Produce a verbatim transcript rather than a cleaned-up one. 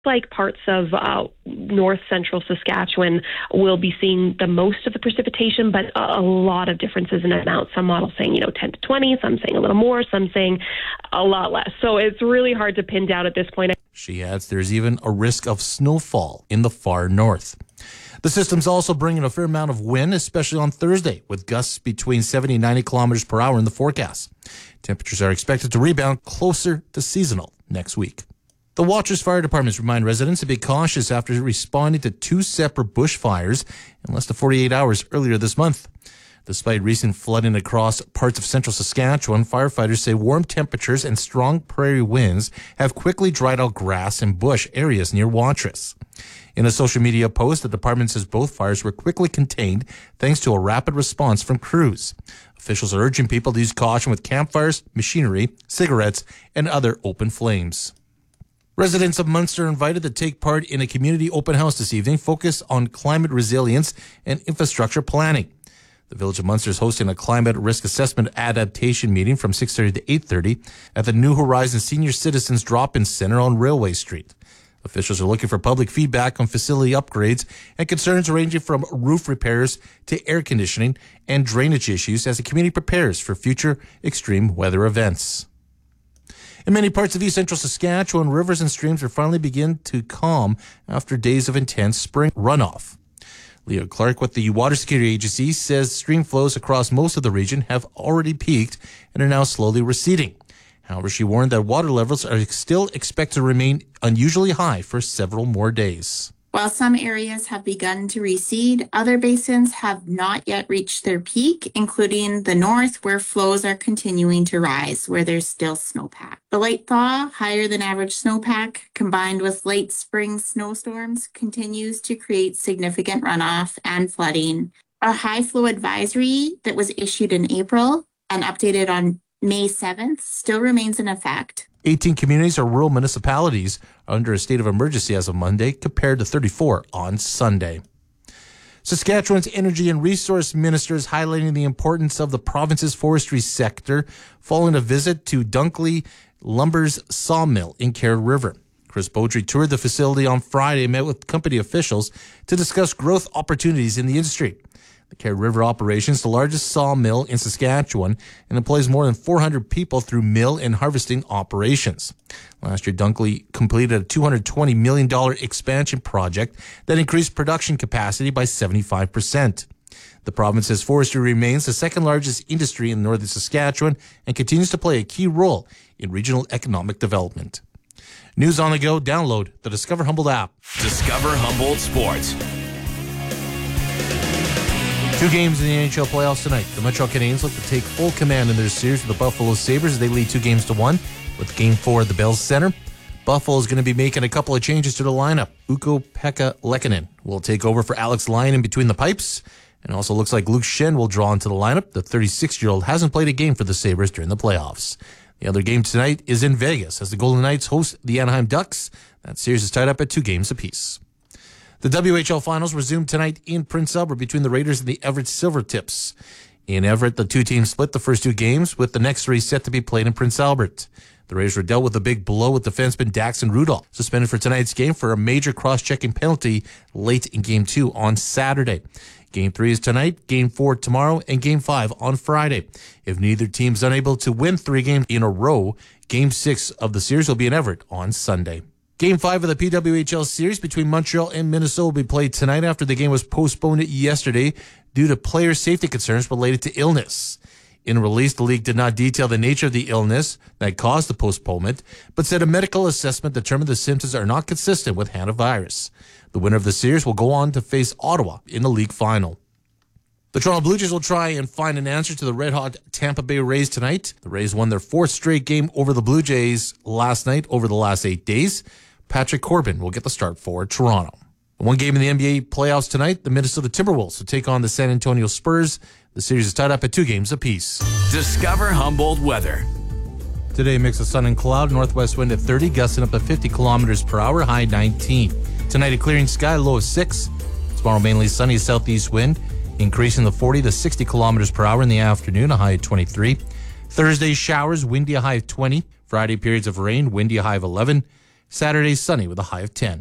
like parts of uh, north central Saskatchewan will be seeing the most of the precipitation, but a, a lot of differences in amount. Some models saying, you know, ten to twenty, some saying a little more, some saying a lot less. So it's really hard to pin down at this point. She adds there's even a risk of snowfall in the far north. The system's also bringing a fair amount of wind, especially on Thursday, with gusts between seventy and ninety kilometers per hour in the forecast. Temperatures are expected to rebound closer to seasonal next week. The Watrous Fire Departments remind residents to be cautious after responding to two separate bushfires in less than forty-eight hours earlier this month. Despite recent flooding across parts of central Saskatchewan, firefighters say warm temperatures and strong prairie winds have quickly dried out grass and bush areas near Watrous. In a social media post, the department says both fires were quickly contained thanks to a rapid response from crews. Officials are urging people to use caution with campfires, machinery, cigarettes, and other open flames. Residents of Munster are invited to take part in a community open house this evening focused on climate resilience and infrastructure planning. The Village of Munster is hosting a climate risk assessment adaptation meeting from six thirty to eight thirty at the New Horizons Senior Citizens Drop-In Center on Railway Street. Officials are looking for public feedback on facility upgrades and concerns ranging from roof repairs to air conditioning and drainage issues as the community prepares for future extreme weather events. In many parts of east central Saskatchewan, rivers and streams are finally beginning to calm after days of intense spring runoff. Leo Clark with the Water Security Agency says stream flows across most of the region have already peaked and are now slowly receding. However, she warned that water levels are still expected to remain unusually high for several more days. While some areas have begun to recede, other basins have not yet reached their peak, including the north, where flows are continuing to rise, where there's still snowpack. The late thaw, higher than average snowpack, combined with late spring snowstorms, continues to create significant runoff and flooding. A high flow advisory that was issued in April and updated on May seventh still remains in effect. eighteen communities or rural municipalities are under a state of emergency as of Monday, compared to thirty-four on Sunday. Saskatchewan's Energy and Resource Minister is highlighting the importance of the province's forestry sector following a visit to Dunkley Lumber's sawmill in Kerr River. Chris Beaudry toured the facility on Friday and met with company officials to discuss growth opportunities in the industry. The Kerr River operation is the largest sawmill in Saskatchewan and employs more than four hundred people through mill and harvesting operations. Last year, Dunkley completed a two hundred twenty million dollars expansion project that increased production capacity by seventy-five percent. The province's forestry remains the second largest industry in northern Saskatchewan and continues to play a key role in regional economic development. News on the go, download the Discover Humboldt app. Discover Humboldt Sports. Two games in the N H L playoffs tonight. The Montreal Canadiens look to take full command in their series with the Buffalo Sabres as they lead two games to one with game four at the Bell Center. Buffalo is going to be making a couple of changes to the lineup. Ukko-Pekka Lehkonen will take over for Alex Lyon in between the pipes. And also looks like Luke Schenn will draw into the lineup. The thirty-six-year-old hasn't played a game for the Sabres during the playoffs. The other game tonight is in Vegas as the Golden Knights host the Anaheim Ducks. That series is tied up at two games apiece. The W H L Finals resumed tonight in Prince Albert between the Raiders and the Everett Silvertips. In Everett, the two teams split the first two games, with the next three set to be played in Prince Albert. The Raiders were dealt with a big blow with defenseman Daxon Rudolph, suspended for tonight's game for a major cross-checking penalty late in Game two on Saturday. Game three is tonight, Game four tomorrow, and Game five on Friday. If neither team is unable to win three games in a row, Game six of the series will be in Everett on Sunday. Game five of the P W H L series between Montreal and Minnesota will be played tonight after the game was postponed yesterday due to player safety concerns related to illness. In a release, the league did not detail the nature of the illness that caused the postponement, but said a medical assessment determined the symptoms are not consistent with hantavirus. The winner of the series will go on to face Ottawa in the league final. The Toronto Blue Jays will try and find an answer to the red-hot Tampa Bay Rays tonight. The Rays won their fourth straight game over the Blue Jays last night over the last eight days. Patrick Corbin will get the start for Toronto. One game in the N B A playoffs tonight, the Minnesota Timberwolves will take on the San Antonio Spurs. The series is tied up at two games apiece. Discover Humboldt weather. Today, mix of sun and cloud, northwest wind at thirty, gusting up to fifty kilometers per hour, high nineteen. Tonight, a clearing sky, low of six. Tomorrow, mainly sunny southeast wind, increasing to forty to sixty kilometers per hour in the afternoon, a high of twenty-three. Thursday, showers, windy, a high of twenty. Friday, periods of rain, windy, a high of eleven. Saturday, sunny with a high of ten.